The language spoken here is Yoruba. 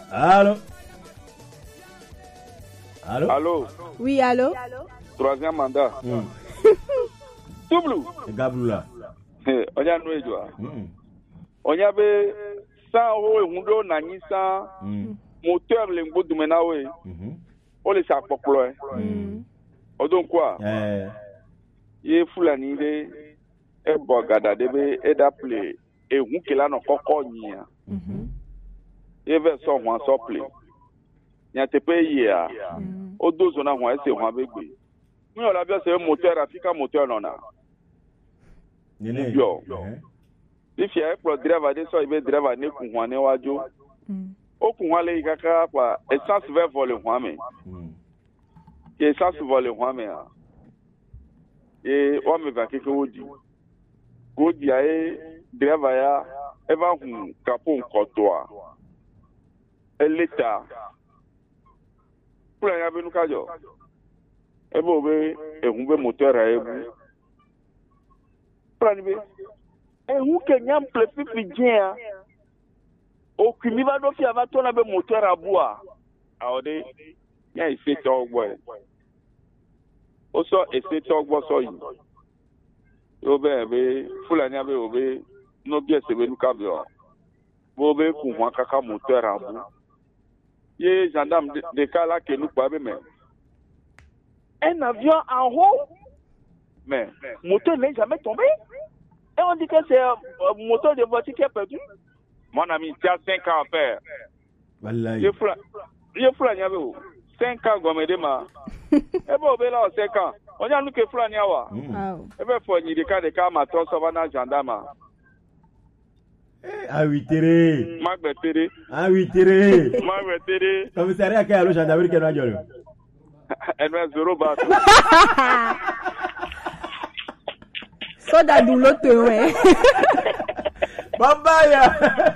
Allô? Allô? Oui, allô? Troisième mandat. Double. Gabrula. On y a nous Edouard. On y avait 100 € et hundo nani 100 moteur lengo dumenawe. On les a poploé. Donc quoi? Ye fulani de e bogada debe e d'appelé e hunkela no kokonya. Ye ve so wan so play. Nya te pe ya. O dozo na wan se wan begbe. Mi o la bi se moteur afika moteur nona. Yo. If you are driver de so ibe driver ne ku wan ne wajo. O ku wan le kaka pa essence ve voler wan me. Ke essence voler wan me a. E o me va keke odi. Godi ae driver ya eva hun kapon kotoa. Eleta. Pour ya benu kajo. Ebo be ehun be moteur a ebu. Prani be ehun ke nyam plepi pidien. O kimi ba do fi ava tona be moteur a bua. Aode ya ise togbo. O so ise togbo so yi. Yo be fulani abe obe no bi ese be nu kabio. Bo be ku hwan kaka moteur a bu. Ye gendarme de Kala que nous pouvons même. Un avion en haut, mais le moteur n'est jamais tombé. Et on dit que c'est un moteur de voiture qui est perdu. Mon ami, tu as 5 ans à faire. Je fais 5 ans comme demain. Et bon, là, 5 ans. On y a nous que Flaniawa. Et bien, il faut dire que des cas matons savana gendarme. Ah oui, Téré. Magbetere. Ah oui, Téré. Magbetere. Commissariat qui a le gendarmerie qui a le. Elle met 0 bateau. Soda doulote, ouais. Bye bye.